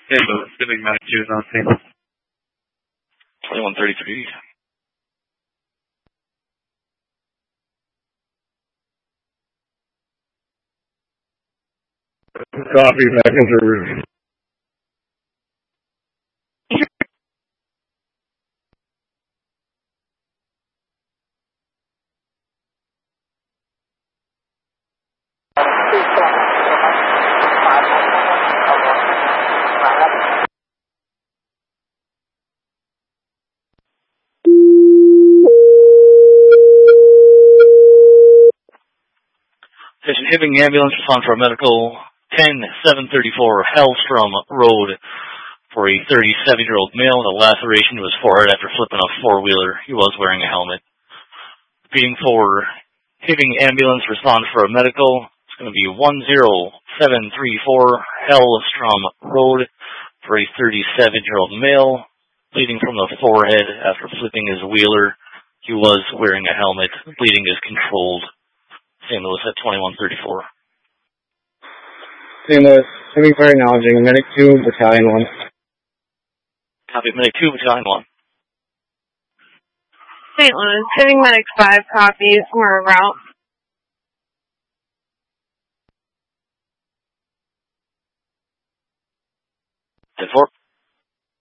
St. Louis, Civic Medic 2 is on St. Louis. 2133. Copy, Messenger. Station Hibbing ambulance respond for a medical 10734 Hellstrom Road for a 37-year-old male. The laceration to his forehead after flipping a four-wheeler. He was wearing a helmet. Repeating for Hibbing ambulance respond for a medical. It's going to be 10734 Hellstrom Road for a 37-year-old male. Bleeding from the forehead after flipping his wheeler. He was wearing a helmet. Bleeding is controlled. St. Louis at 2134. St. Louis, Civic Fire acknowledging Medic 2, Battalion 1. Copy, Medic 2, Battalion 1. St. Louis, Civic Medic 5 copies. We're en route. 10-4.